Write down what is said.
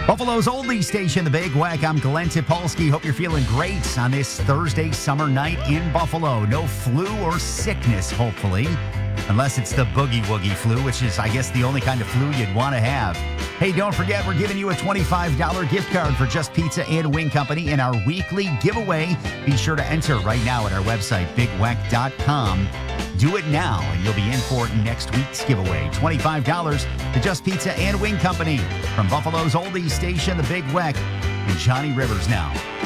Buffalo's oldie station, The Big Weck. I'm Glenn Tipolsky. Hope you're feeling great on this Thursday summer night in Buffalo. No flu or sickness, hopefully, unless it's the boogie woogie flu, which is, I guess, the only kind of flu you'd want to have. Hey, don't forget, we're giving you a $25 gift card for Just Pizza and Wing Company in our weekly giveaway. Be sure to enter right now at our website, bigweck.com. Do it now, and you'll be in for next week's giveaway. $25 to Just Pizza and Wing Company from Buffalo's oldie station, The Big Weck, and Johnny Rivers now.